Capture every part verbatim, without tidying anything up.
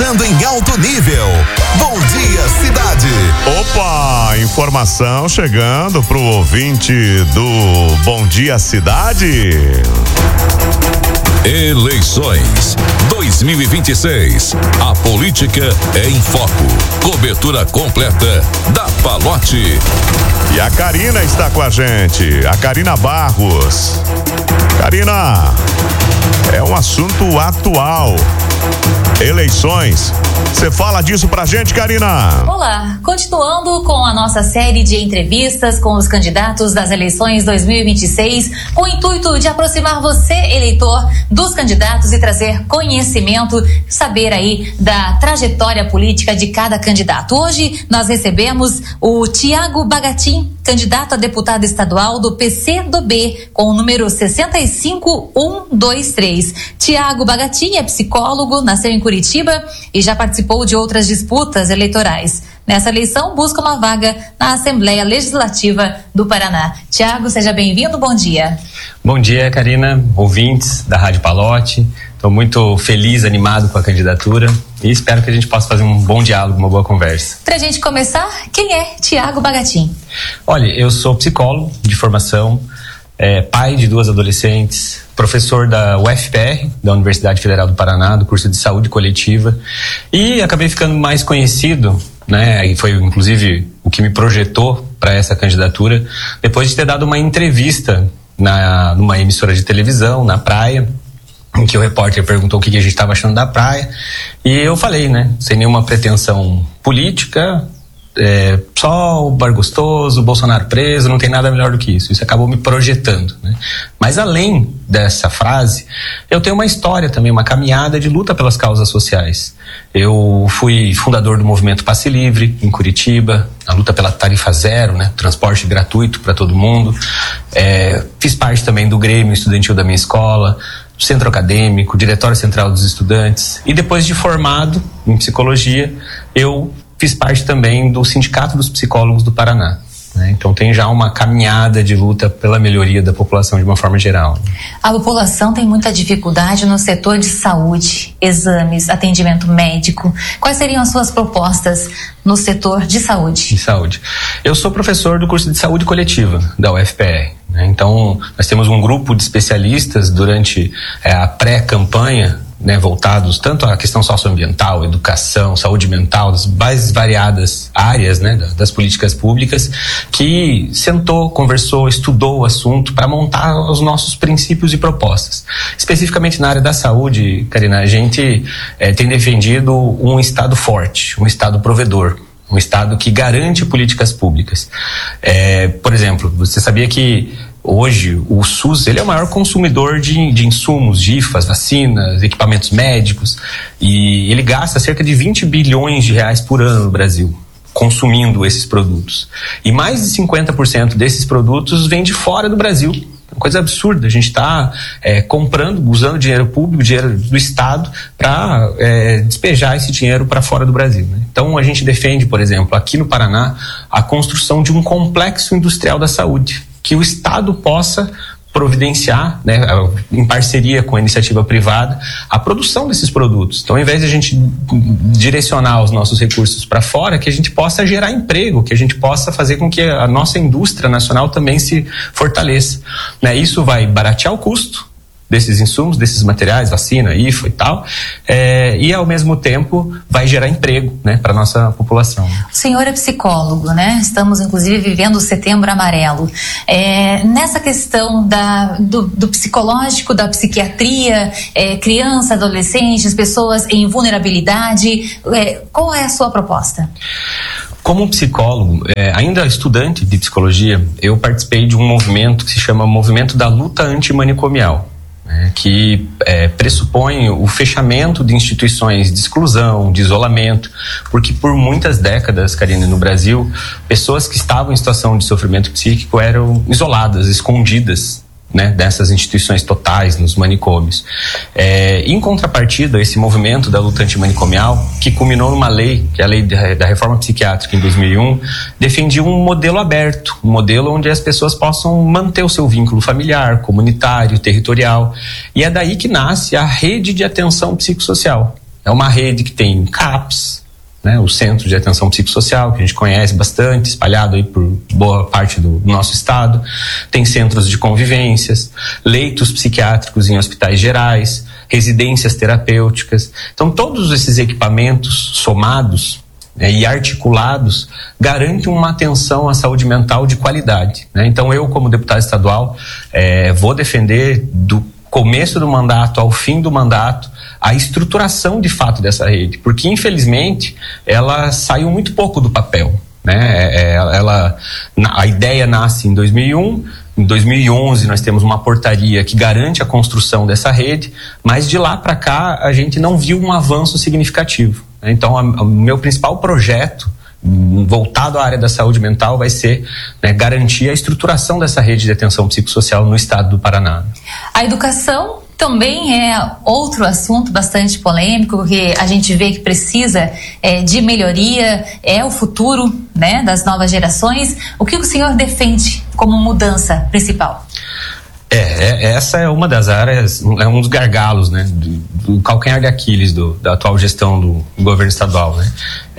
passando em alto nível. Bom dia, cidade. Opa, informação chegando pro ouvinte do Bom Dia Cidade. Eleições dois mil e vinte e seis. A política é em foco. Cobertura completa da Palote. E a Karina está com a gente. A Karina Barros. Karina, é um assunto atual. Eleições. Você fala disso pra gente, Karina? Olá, continuando com a nossa série de entrevistas com os candidatos das eleições dois mil e vinte e seis, com o intuito de aproximar você, eleitor, dos candidatos e trazer conhecimento, saber aí da trajetória política de cada candidato. Hoje nós recebemos o Tiago Bagatin, candidato a deputado estadual do P C do B, com o número seis cinco um dois três. Tiago Bagatin é psicólogo, nasceu em Curitiba e já participou de outras disputas eleitorais. Nessa eleição, busca uma vaga na Assembleia Legislativa do Paraná. Tiago, seja bem-vindo, bom dia. Bom dia, Karina, ouvintes da Rádio Palote. Estou muito feliz, animado com a candidatura e espero que a gente possa fazer um bom diálogo, uma boa conversa. Para a gente começar, quem é Tiago Bagatin? Olha, eu sou psicólogo de formação, é, pai de duas adolescentes, professor da U F P R, da Universidade Federal do Paraná, do curso de Saúde Coletiva, e acabei ficando mais conhecido, né, e foi inclusive o que me projetou para essa candidatura, depois de ter dado uma entrevista na, numa emissora de televisão, na praia, em que o repórter perguntou o que a gente estava achando da praia, e eu falei, né, sem nenhuma pretensão política, é, sol, bar gostoso, Bolsonaro preso, não tem nada melhor do que isso. Isso acabou me projetando, né? Mas além dessa frase, eu tenho uma história também, uma caminhada de luta pelas causas sociais. Eu fui fundador do movimento Passe Livre em Curitiba, a luta pela tarifa zero, né? Transporte gratuito para todo mundo. É, fiz parte também do Grêmio Estudantil da minha escola, Centro Acadêmico, Diretório Central dos Estudantes, e depois de formado em psicologia, eu fiz parte também do Sindicato dos Psicólogos do Paraná, né? Então tem já uma caminhada de luta pela melhoria da população de uma forma geral. A população tem muita dificuldade no setor de saúde, exames, atendimento médico. Quais seriam as suas propostas no setor de saúde? De saúde. Eu sou professor do curso de Saúde Coletiva da U F P R. Então, nós temos um grupo de especialistas durante é, a pré-campanha, né, voltados tanto à questão socioambiental, educação, saúde mental, das mais variadas áreas, né, das políticas públicas, que sentou, conversou, estudou o assunto para montar os nossos princípios e propostas. Especificamente na área da saúde, Karina, a gente é, tem defendido um Estado forte, um Estado provedor, um Estado que garante políticas públicas. É, por exemplo, você sabia que hoje o SUS ele é o maior consumidor de, de insumos, de I F As, vacinas, equipamentos médicos, e ele gasta cerca de vinte bilhões de reais por ano no Brasil consumindo esses produtos. E mais de cinquenta por cento desses produtos vem de fora do Brasil. Uma coisa absurda, a gente está é, comprando, usando dinheiro público, dinheiro do Estado, para é, despejar esse dinheiro para fora do Brasil, né? Então a gente defende, por exemplo, aqui no Paraná, a construção de um complexo industrial da saúde, que o Estado possa providenciar, né, em parceria com a iniciativa privada, a produção desses produtos. Então, ao invés de a gente direcionar os nossos recursos para fora, que a gente possa gerar emprego, que a gente possa fazer com que a nossa indústria nacional também se fortaleça, né? Isso vai baratear o custo desses insumos, desses materiais, vacina, I F A e tal, é, e ao mesmo tempo vai gerar emprego, né, para a nossa população. O senhor é psicólogo, né? Estamos inclusive vivendo o Setembro Amarelo. É, nessa questão da, do, do psicológico, da psiquiatria, é, criança, adolescentes, pessoas em vulnerabilidade, é, qual é a sua proposta? Como psicólogo, é, ainda estudante de psicologia, eu participei de um movimento que se chama Movimento da Luta Antimanicomial, né, que é, pressupõe o fechamento de instituições de exclusão, de isolamento, porque por muitas décadas, Karine, no Brasil, pessoas que estavam em situação de sofrimento psíquico eram isoladas, escondidas, né, dessas instituições totais, nos manicômios. É, em contrapartida, esse movimento da luta antimanicomial, que culminou numa lei, que é a lei da reforma psiquiátrica em dois mil e um, defendia um modelo aberto, um modelo onde as pessoas possam manter o seu vínculo familiar, comunitário, territorial, e é daí que nasce a rede de atenção psicossocial, É uma rede que tem CAPS, né, o Centro de Atenção Psicossocial, que a gente conhece bastante, espalhado aí por boa parte do nosso estado. Tem centros de convivências, leitos psiquiátricos em hospitais gerais, residências terapêuticas. Então, todos esses equipamentos somados, né, e articulados garantem uma atenção à saúde mental de qualidade, né? Então, eu, como deputado estadual, é, vou defender do começo do mandato ao fim do mandato a estruturação de fato dessa rede, porque infelizmente ela saiu muito pouco do papel, né? É, ela, a ideia nasce em dois mil e um, em dois mil e onze nós temos uma portaria que garante a construção dessa rede, mas de lá para cá a gente não viu um avanço significativo. Então, o meu principal projeto voltado à área da saúde mental vai ser, né, garantir a estruturação dessa rede de atenção psicossocial no estado do Paraná. A educação também é outro assunto bastante polêmico, porque a gente vê que precisa é, de melhoria, é o futuro, né, das novas gerações. O que o senhor defende como mudança principal? É, é, essa é uma das áreas, é um dos gargalos, né, do, do calcanhar de Aquiles do, da atual gestão do, do governo estadual, né.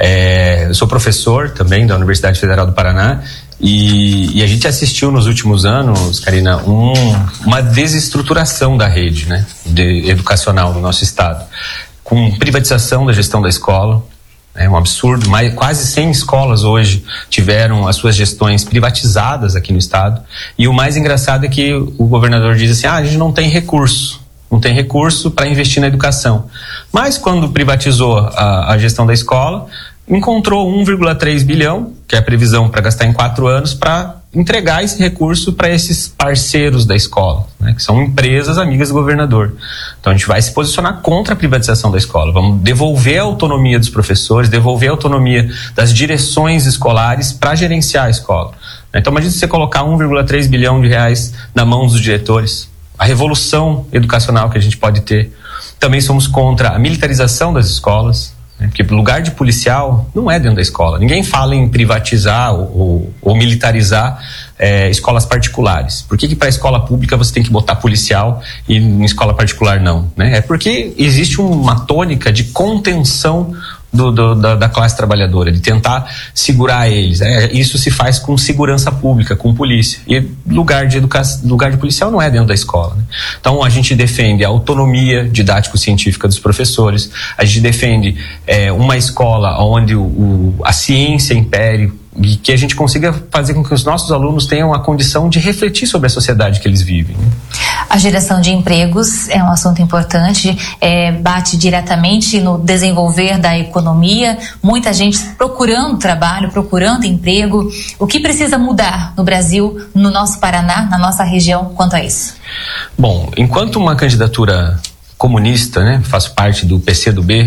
É, eu sou professor também da Universidade Federal do Paraná e, e a gente assistiu nos últimos anos, Karina, um, uma desestruturação da rede, né, de, educacional do nosso estado, com privatização da gestão da escola. É um absurdo, mas quase cem escolas hoje tiveram as suas gestões privatizadas aqui no estado. E o mais engraçado é que o governador diz assim, ah, a gente não tem recurso, não tem recurso para investir na educação. Mas quando privatizou a, a gestão da escola, encontrou um vírgula três bilhão, que é a previsão para gastar em quatro anos, para entregar esse recurso para esses parceiros da escola, né, que são empresas amigas do governador. Então a gente vai se posicionar contra a privatização da escola, vamos devolver a autonomia dos professores, devolver a autonomia das direções escolares para gerenciar a escola. Então imagina você colocar um vírgula três bilhão de reais na mão dos diretores, a revolução educacional que a gente pode ter. Também somos contra a militarização das escolas, porque o lugar de policial não é dentro da escola. Ninguém fala em privatizar ou, ou, ou militarizar é, escolas particulares. Por que que para a escola pública você tem que botar policial e em escola particular não, né? É porque existe uma tônica de contenção Do, do, da, da classe trabalhadora, de tentar segurar eles. É, isso se faz com segurança pública, com polícia. E lugar de educação, lugar de policial não é dentro da escola, né? Então a gente defende a autonomia didático-científica dos professores, a gente defende é, uma escola onde o, o, a ciência impere, e que a gente consiga fazer com que os nossos alunos tenham a condição de refletir sobre a sociedade que eles vivem. A geração de empregos é um assunto importante, é, bate diretamente no desenvolver da economia, muita gente procurando trabalho, procurando emprego. O que precisa mudar no Brasil, no nosso Paraná, na nossa região, quanto a isso? Bom, enquanto uma candidatura comunista, né, faço parte do P C do B,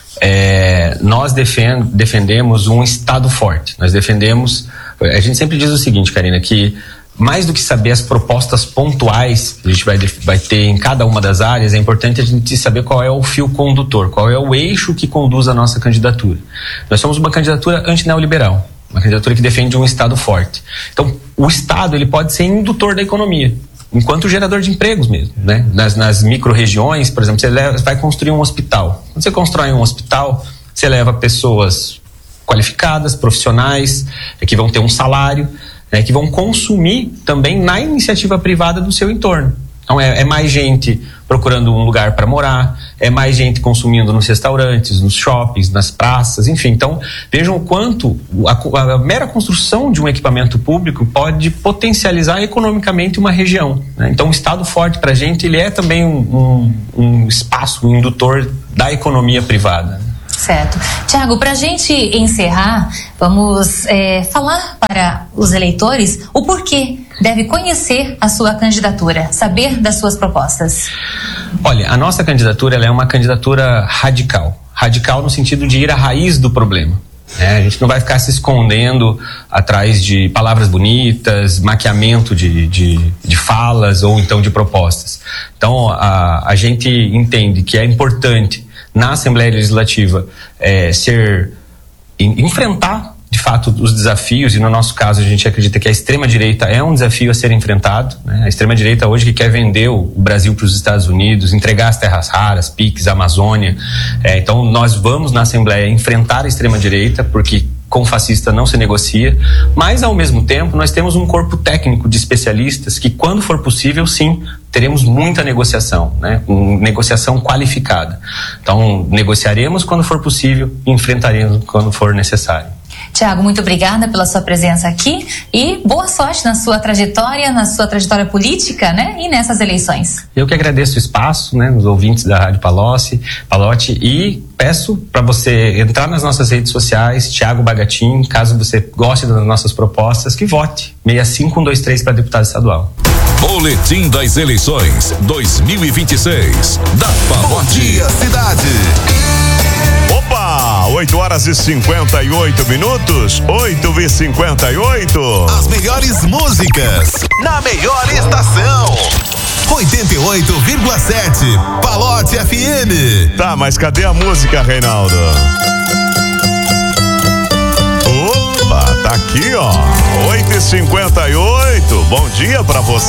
É, nós defend, defendemos um Estado forte. Nós defendemos, a gente sempre diz o seguinte, Karina, que mais do que saber as propostas pontuais que a gente vai, vai ter em cada uma das áreas, é importante a gente saber qual é o fio condutor, qual é o eixo que conduz a nossa candidatura. Nós somos uma candidatura antineoliberal, uma candidatura que defende um Estado forte. Então, o Estado ele pode ser indutor da economia, enquanto gerador de empregos mesmo, né? Nas, nas micro-regiões, por exemplo, você leva, vai construir um hospital. Quando você constrói um hospital, você leva pessoas qualificadas, profissionais, que vão ter um salário, né, que vão consumir também na iniciativa privada do seu entorno. Então é, é mais gente procurando um lugar para morar, é mais gente consumindo nos restaurantes, nos shoppings, nas praças, enfim. Então vejam o quanto a, a mera construção de um equipamento público pode potencializar economicamente uma região, né? Então o Estado forte para a gente ele é também um, um, um espaço, um indutor da economia privada. Certo. Tiago, para a gente encerrar, vamos é, falar para os eleitores o porquê deve conhecer a sua candidatura, saber das suas propostas. Olha, a nossa candidatura ela é uma candidatura radical. Radical no sentido de ir à raiz do problema. É, a gente não vai ficar se escondendo atrás de palavras bonitas, maquiamento de, de, de falas ou então de propostas. Então, a, a gente entende que é importante na Assembleia Legislativa é, ser, em, enfrentar de de fato, os desafios, e no nosso caso a gente acredita que a extrema-direita é um desafio a ser enfrentado, né? A extrema-direita hoje que quer vender o Brasil para os Estados Unidos, entregar as terras raras, P I Cs, Amazônia. É, então nós vamos na Assembleia enfrentar a extrema-direita, porque com fascista não se negocia, mas ao mesmo tempo nós temos um corpo técnico de especialistas que, quando for possível, sim, teremos muita negociação, né? Um, negociação qualificada. Então negociaremos quando for possível e enfrentaremos quando for necessário. Tiago, muito obrigada pela sua presença aqui e boa sorte na sua trajetória, na sua trajetória política, né? E nessas eleições. Eu que agradeço o espaço, né? Os ouvintes da Rádio Palotti, Palotti, e peço para você entrar nas nossas redes sociais, Tiago Bagatin, caso você goste das nossas propostas, que vote seis cinco um dois três para deputado estadual. Boletim das eleições dois mil e vinte e seis da Palotti. Bom dia, cidade. Opa, oito horas e cinquenta e oito minutos, oito e cinquenta e oito. As melhores músicas na melhor estação. oitenta e oito vírgula sete Palotti F M. Tá, mas cadê a música, Reinaldo? Opa, tá aqui, ó. oito e cinquenta e oito. Bom dia pra você.